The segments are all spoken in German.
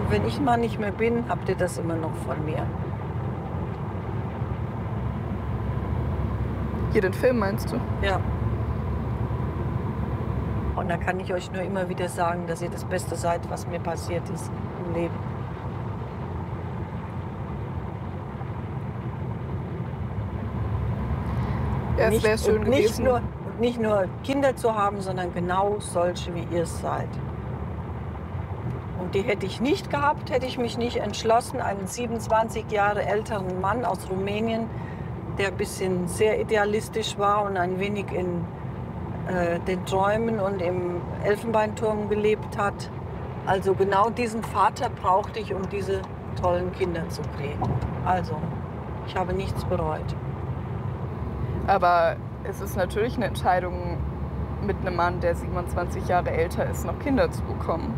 Und wenn ich mal nicht mehr bin, habt ihr das immer noch von mir. Hier den Film meinst du? Ja. Und da kann ich euch nur immer wieder sagen, dass ihr das Beste seid, was mir passiert ist im Leben. Ja, es wäre schön gewesen. Nicht nur Kinder zu haben, sondern genau solche, wie ihr es seid. Und die hätte ich nicht gehabt, hätte ich mich nicht entschlossen, einen 27 Jahre älteren Mann aus Rumänien, der ein bisschen sehr idealistisch war und ein wenig in den Träumen und im Elfenbeinturm gelebt hat. Also genau diesen Vater brauchte ich, um diese tollen Kinder zu kriegen. Also, ich habe nichts bereut. Aber es ist natürlich eine Entscheidung, mit einem Mann, der 27 Jahre älter ist, noch Kinder zu bekommen.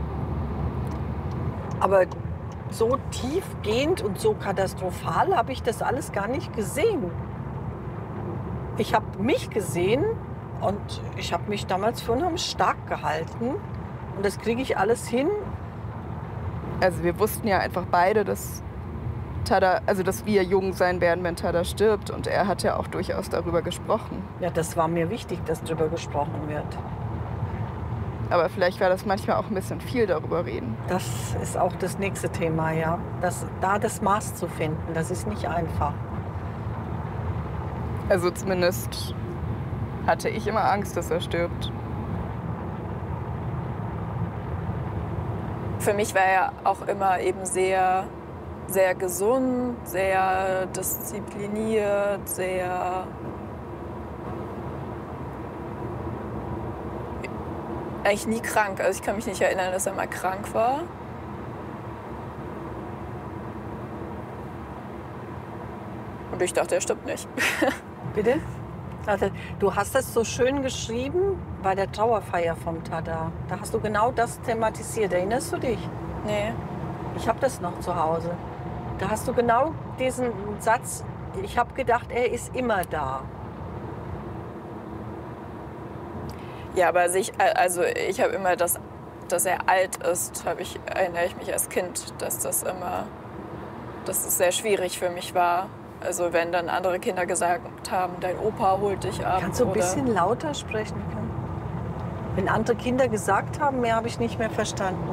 Aber so tiefgehend und so katastrophal habe ich das alles gar nicht gesehen. Ich habe mich gesehen und ich habe mich damals für unheimlich stark gehalten. Und das kriege ich alles hin. Also wir wussten ja einfach beide, dass dass wir jung sein werden, wenn Tada stirbt. Und er hat ja auch durchaus darüber gesprochen. Ja, das war mir wichtig, dass darüber gesprochen wird. Aber vielleicht war das manchmal auch ein bisschen viel, darüber reden. Das ist auch das nächste Thema, ja. Da das Maß zu finden, das ist nicht einfach. Also zumindest hatte ich immer Angst, dass er stirbt. Für mich war er auch immer eben sehr, sehr gesund, sehr diszipliniert, sehr eigentlich nie krank. Also ich kann mich nicht erinnern, dass er mal krank war. Und ich dachte, er stirbt nicht. Bitte? Du hast das so schön geschrieben bei der Trauerfeier vom Tada. Da hast du genau das thematisiert. Erinnerst du dich? Nee. Ich habe das noch zu Hause. Da hast du genau diesen Satz, ich habe gedacht, er ist immer da. Ja, aber ich habe immer, dass er alt ist, erinnere ich mich als Kind, dass es sehr schwierig für mich war. Also wenn dann andere Kinder gesagt haben, dein Opa holt dich ab. Kannst du ein bisschen lauter sprechen können? Wenn andere Kinder gesagt haben, mehr habe ich nicht mehr verstanden.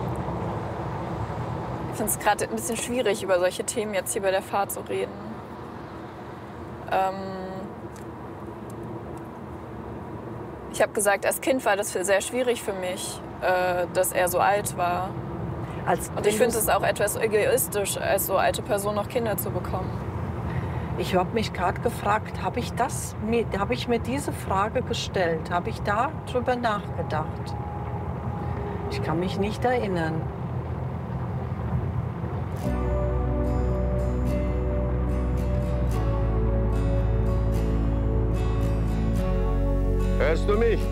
Ich finde es gerade ein bisschen schwierig, über solche Themen jetzt hier bei der Fahrt zu reden. Ich habe gesagt, als Kind war das sehr schwierig für mich, dass er so alt war. Und ich finde es auch etwas egoistisch, als so alte Person noch Kinder zu bekommen. Ich habe mich gerade gefragt, habe ich mir diese Frage gestellt? Habe ich da drüber nachgedacht? Ich kann mich nicht erinnern. Hörst du mich?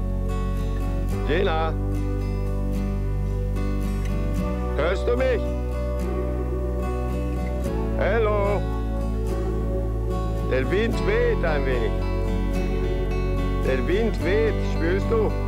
Jena? Hörst du mich? Hallo? Der Wind weht ein wenig. Der Wind weht, spürst du?